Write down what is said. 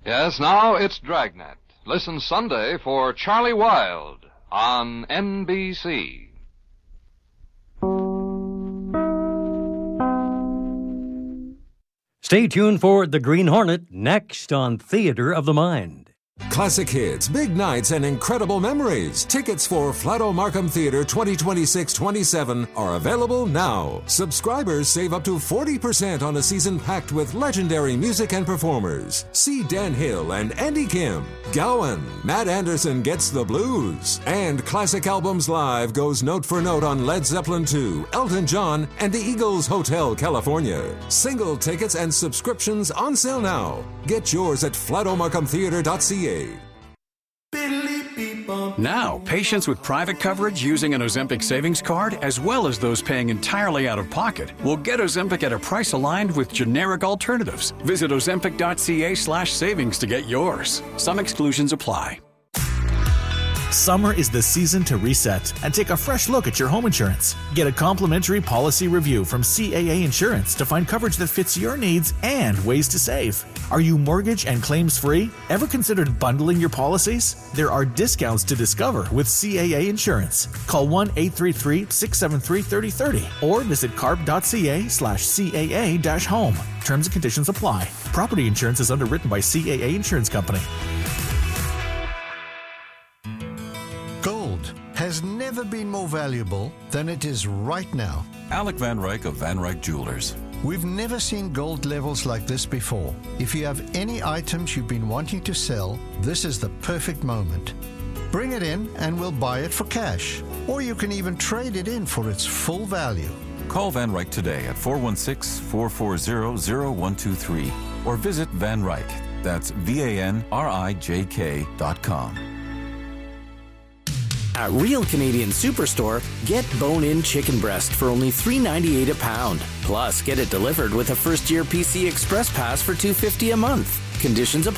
Yes, now it's Dragnet. Listen Sunday for Charlie Wilde on NBC. Stay tuned for The Green Hornet next on Theater of the Mind. Classic hits, big nights, and incredible memories. Tickets for Flatto Markham Theater 2026-27 are available now. Subscribers save up to 40% on a season packed with legendary music and performers. See Dan Hill and Andy Kim, Gowan, Matt Anderson Gets the Blues, and Classic Albums Live goes note for note on Led Zeppelin II, Elton John, and the Eagles Hotel California. Single tickets and subscriptions on sale now. Get yours at flattomarkhamtheater.ca. Now, patients with private coverage using an Ozempic savings card, as well as those paying entirely out of pocket, will get Ozempic at a price aligned with generic alternatives. Visit ozempic.ca/savings to get yours. Some exclusions apply. Summer is the season to reset and take a fresh look at your home insurance. Get a complimentary policy review from CAA Insurance to find coverage that fits your needs and ways to save. Are you mortgage and claims free? Ever considered bundling your policies? There are discounts to discover with CAA Insurance. Call 1-833-673-3030 or visit carp.ca/CAA-home. Terms and conditions apply. Property insurance is underwritten by CAA Insurance Company. Has never been more valuable than it is right now. Alec Van Ryk of Van Ryk Jewelers. We've never seen gold levels like this before. If you have any items you've been wanting to sell, this is the perfect moment. Bring it in and we'll buy it for cash. Or you can even trade it in for its full value. Call Van Ryk today at 416-440-0123 or visit Van Ryk. That's VANRIJK.com. At Real Canadian Superstore, get bone-in chicken breast for only $3.98 a pound. Plus, get it delivered with a first-year PC Express Pass for $2.50 a month. Conditions apply.